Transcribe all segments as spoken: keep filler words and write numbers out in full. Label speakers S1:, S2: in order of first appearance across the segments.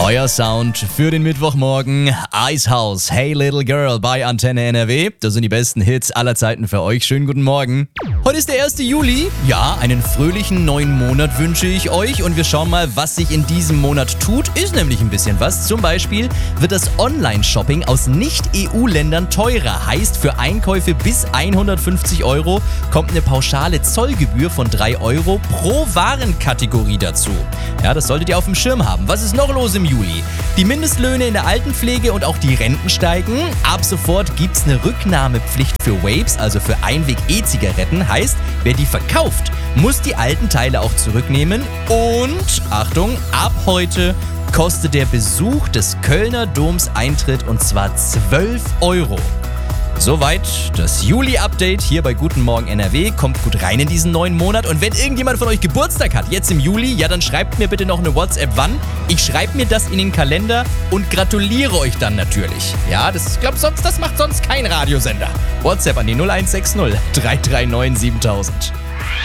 S1: Euer Sound für den Mittwochmorgen. Icehouse, Hey Little Girl bei Antenne N R W. Das sind die besten Hits aller Zeiten für euch. Schönen guten Morgen. Heute ist der erste Juli. Ja, einen fröhlichen neuen Monat wünsche ich euch. Und wir schauen mal, was sich in diesem Monat tut. Ist nämlich ein bisschen was. Zum Beispiel wird das Online-Shopping aus Nicht-E U-Ländern teurer. Heißt, für Einkäufe bis hundertfünfzig Euro kommt eine pauschale Zollgebühr von drei Euro pro Warenkategorie dazu. Ja, das solltet ihr auf dem Schirm haben. Was ist noch los im Juli? Die Mindestlöhne in der Altenpflege und auch die Renten steigen. Ab sofort gibt es eine Rücknahmepflicht für Vapes, also für Einweg-E-Zigaretten. Heißt, wer die verkauft, muss die alten Teile auch zurücknehmen. Und, Achtung, ab heute kostet der Besuch des Kölner Doms Eintritt, und zwar zwölf Euro. Soweit das Juli-Update hier bei Guten Morgen N R W. Kommt gut rein in diesen neuen Monat. Und wenn irgendjemand von euch Geburtstag hat, jetzt im Juli, ja, dann schreibt mir bitte noch eine WhatsApp, wann. Ich schreibe mir das in den Kalender und gratuliere euch dann natürlich. Ja, das, ich glaube, sonst, das macht sonst kein Radiosender. WhatsApp an die null eins sechs null drei drei neun siebentausend.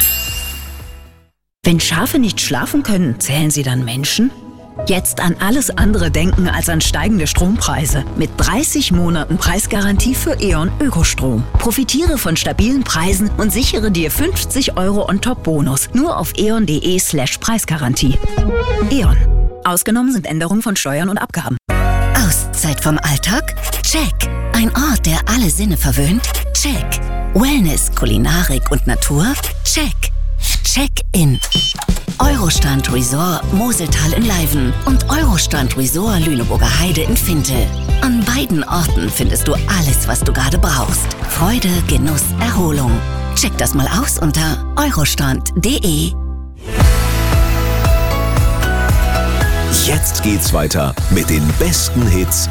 S2: Wenn Schafe nicht schlafen können, zählen sie dann Menschen? Jetzt an alles andere denken als an steigende Strompreise. Mit dreißig Monaten Preisgarantie für E.ON Ökostrom. Profitiere von stabilen Preisen und sichere dir fünfzig Euro On-Top-Bonus. Nur auf eon.de slash Preisgarantie. E.ON. Ausgenommen sind Änderungen von Steuern und Abgaben.
S3: Auszeit vom Alltag? Check. Ein Ort, der alle Sinne verwöhnt? Check. Wellness, Kulinarik und Natur? Check. Check-in. Eurostrand Resort Moseltal in Leiven und Eurostrand Resort Lüneburger Heide in Fintel. An beiden Orten findest du alles, was du gerade brauchst. Freude, Genuss, Erholung. Check das mal aus unter eurostrand punkt de.
S4: Jetzt geht's weiter mit den besten Hits